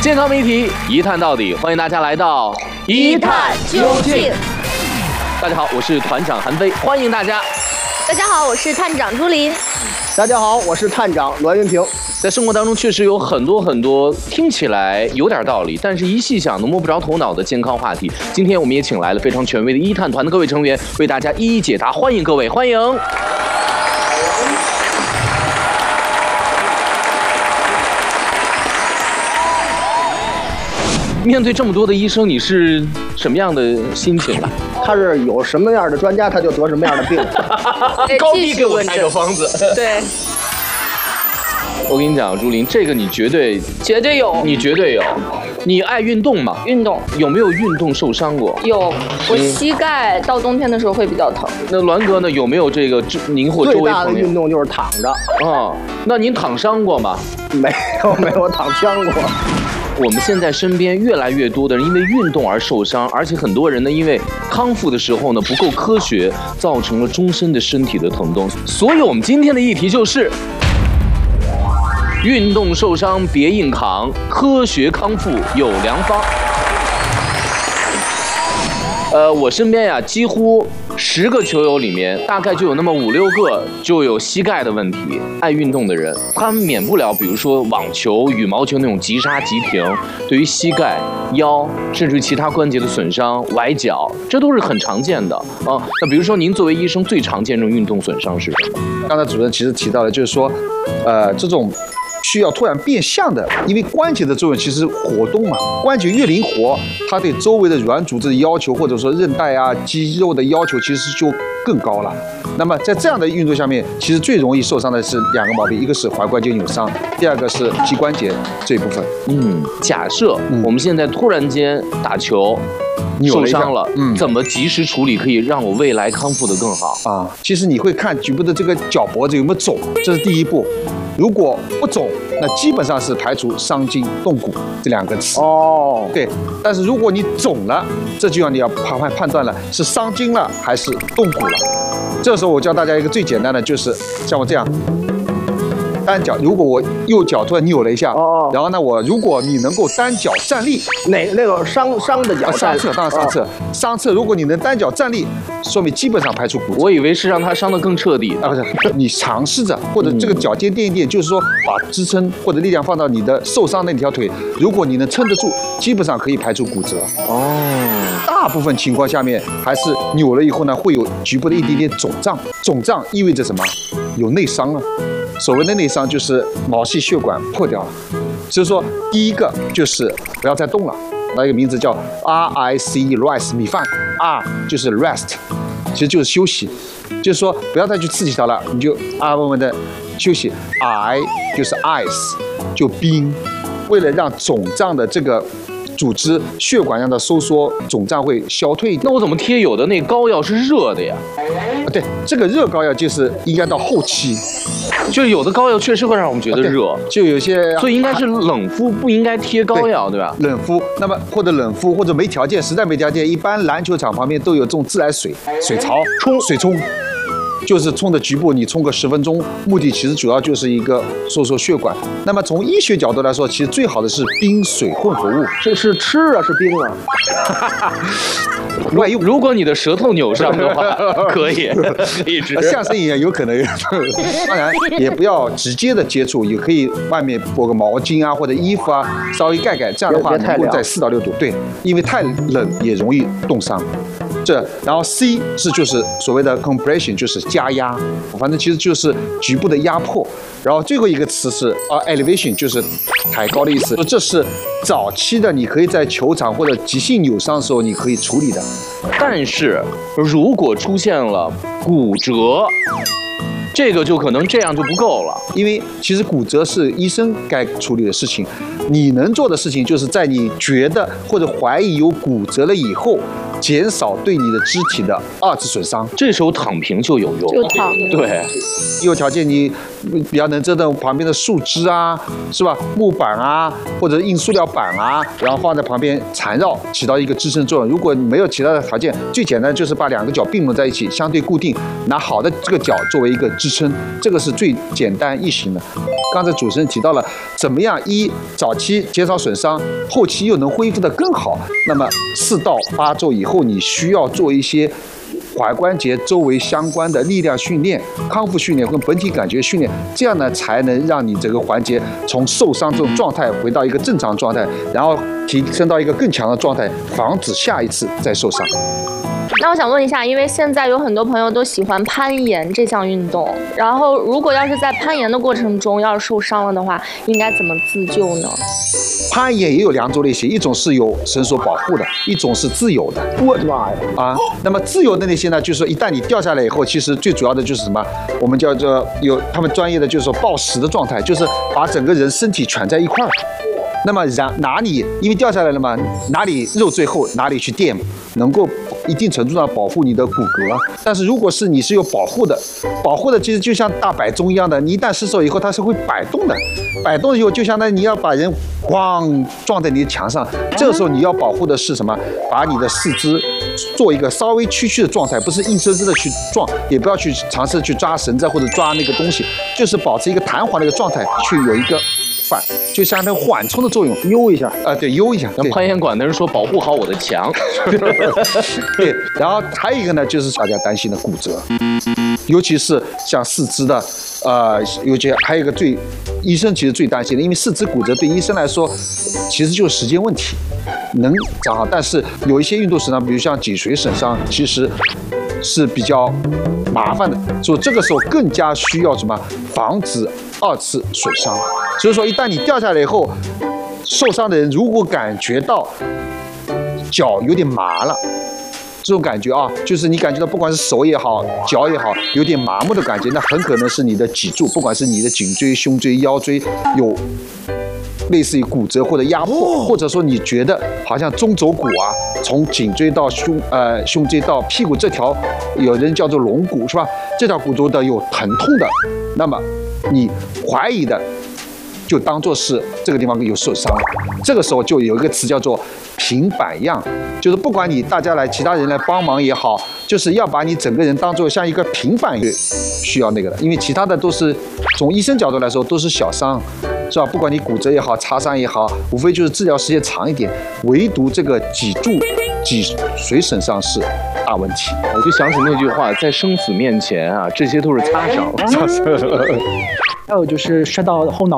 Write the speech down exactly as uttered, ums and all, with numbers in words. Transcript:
健康谜题一探到底，欢迎大家来到一探究竟。 大家好，我是团长韩飞，欢迎大家。 大家好，我是探长朱琳。 大家好，我是探长栾云平。 在生活当中，确实有很多很多听起来有点道理，但是一细想都摸不着头脑的健康话题。今天我们也请来了非常权威的一探团的各位成员，为大家一一解答。欢迎各位，欢迎。面对这么多的医生，你是什么样的心情啊？ 他是有什么样的专家，他就得什么样的病。 高低给我开个方子。 对。 我跟你讲，朱琳，这个你绝对绝对有， 你绝对有。你爱运动吗？ 运动。 有没有运动受伤过？ 有，我膝盖到冬天的时候会比较疼。 那栾哥呢？有没有这个您或周围朋友？ 最大的运动就是躺着。 啊，那您躺伤过吗？ 没有，没有躺枪过。 我们现在身边越来越多的人因为运动而受伤，而且很多人呢因为康复的时候呢不够科学，造成了终身的身体的疼痛。所以我们今天的议题就是运动受伤别硬扛，科学康复有良方。呃，我身边呀，几乎十个球友里面，大概就有那么五六个就有膝盖的问题。爱运动的人，他们免不了，比如说网球、羽毛球那种急刹急停，对于膝盖、腰，甚至于其他关节的损伤、崴脚，这都是很常见的啊。那比如说，您作为医生，最常见这种运动损伤是什么？ 刚才主任其实提到了，就是说，呃，这种需要突然变相的，因为关节的作用其实活动嘛，关节越灵活，它对周围的软组织的要求，或者说韧带啊、肌肉的要求，其实就更高了。那么在这样的运动下面，其实最容易受伤的是两个毛病，一个是踝关节扭伤，第二个是膝关节这一部分。 嗯，假设我们现在突然间打球。 受伤了， 嗯， 怎么及时处理可以让我未来康复得更好啊？其实你会看局部的这个脚脖子有没有肿，这是第一步。如果不肿，那基本上是排除伤筋动骨这两个词。 哦， 对。但是如果你肿了，这就要你要判判判断了，是伤筋了还是动骨了。这时候我教大家一个最简单的，就是像我这样。单脚，如果我右脚突然扭了一下，哦，然后呢，我如果你能够单脚站立， 哪那个伤伤的脚？ 上侧，当然上侧，上侧，如果你能单脚站立，说明基本上排除骨折。 我以为是让他伤得更彻底啊，不是，你尝试着，或者这个脚尖垫一垫，就是说把支撑或者力量放到你的受伤那条腿，如果你能撑得住，基本上可以排除骨折。 哦， 大部分情况下面还是扭了以后呢，会有局部的一点点肿胀，肿胀意味着什么？有内伤了。所谓的内伤就是毛细血管破掉了，所以说第一个就是不要再动了，那个名字叫 R I C E，rest 米饭 ，R 就是 rest， 其实就是休息，就是说不要再去刺激它了，你就安安稳稳的休息。I 就是 ice， 就冰，为了让肿胀的这个组织血管让它收缩，肿胀会消退一点。 那我怎么贴有的那膏药是热的呀？ 啊，对，这个热膏药就是应该到后期。 就有的膏药确实会让我们觉得热， 啊、就有些， 所以应该是冷敷，不应该贴膏药，对吧？ 冷敷，那么或者冷敷，或者没条件，实在没条件，一般篮球场旁边都有这种自来水水槽冲水冲，就是冲的局部，你冲个十分钟，目的其实主要就是一个收缩血管。那么从医学角度来说，其实最好的是冰水混合物， 这是吃啊，是冰啊。 外用， 如果你的舌头扭伤的话，可以可以吃。 相声也有可能，当然也不要直接的接触，也可以外面裹个毛巾啊或者衣服啊，稍微盖盖，这样的话能够在四到六度。对，因为太冷也容易冻伤。这，然后 C 是就是所谓的 compression， 就是加压，反正其实就是局部的压迫。然后最后一个词是啊 elevation， 就是抬高的意思。这是早期的，你可以在球场或者急性扭伤的时候你可以处理的。 但是如果出现了骨折，这个就可能这样就不够了， 因为其实骨折是医生该处理的事情，你能做的事情就是在你觉得或者怀疑有骨折了以后，减少对你的肢体的二次损伤。 这时候躺平就有用， 就躺。 对， 有条件你比较能折腾旁边的树枝啊，是吧？木板啊，或者硬塑料板啊，然后放在旁边缠绕，起到一个支撑作用。如果你没有其他的条件，最简单就是把两个脚并拢在一起，相对固定，拿好的这个脚作为一个支撑，这个是最简单易行的。 刚才主持人提到了，怎么样一早期减少损伤，后期又能恢复得更好。那么四到八周以后，你需要做一些踝关节周围相关的力量训练、康复训练跟本体感觉训练，这样呢才能让你这个环节从受伤这种状态回到一个正常状态，然后提升到一个更强的状态，防止下一次再受伤。 那我想问一下，因为现在有很多朋友都喜欢攀岩这项运动，然后如果要是在攀岩的过程中要是受伤了的话，应该怎么自救呢？ 攀岩也有两种类型，一种是有绳索保护的，一种是自由的。 我的妈呀！ 啊，那么自由的那些呢，就是说一旦你掉下来以后，其实最主要的就是什么？我们叫做有他们专业的就是说抱石的状态，就是把整个人身体蜷在一块儿。那么然哪里因为掉下来了嘛，哪里肉最厚哪里去垫，能够一定程度上保护你的骨骼。但是如果是你是有保护的，保护的其实就像大摆钟一样的，你一旦失手以后它是会摆动的，摆动以后就相当于你要把人咣撞在你的墙上，这个时候你要保护的是什么？把你的四肢做一个稍微屈曲的状态，不是硬生生的去撞，也不要去尝试去抓绳子或者抓那个东西，就是保持一个弹簧的一个状态，去有一个反，就相当于缓冲的作用， 悠一下啊、呃，对，悠一下。 跟攀岩馆的人说保护好我的墙。 对，然后还有一个呢，就是大家担心的骨折，尤其是像四肢的，呃，尤其还有一个最，医生其实最担心的，因为四肢骨折对医生来说，其实就是时间问题，能长好，但是有一些运动损伤，比如像脊髓损伤，其实是比较麻烦的，所以这个时候更加需要什么？防止二次损伤。所以说，一旦你掉下来以后，受伤的人如果感觉到脚有点麻了，这种感觉啊，就是你感觉到不管是手也好，脚也好，有点麻木的感觉，那很可能是你的脊柱，不管是你的颈椎、胸椎、腰椎有类似于骨折或者压迫，或者说你觉得好像中轴骨啊，从颈椎到胸呃胸椎到屁股这条，有人叫做龙骨是吧？这条骨头的有疼痛的，那么你怀疑的就当做是这个地方有受伤了。这个时候就有一个词叫做平板样，就是不管你大家来其他人来帮忙也好，就是要把你整个人当做像一个平板需要那个的，因为其他的都是从医生角度来说都是小伤。是吧？不管你骨折也好，擦伤也好，无非就是治疗时间长一点，唯独这个脊柱、脊髓损伤是大问题。 我就想起那句话，在生死面前啊，这些都是擦伤。 还有就是摔到后脑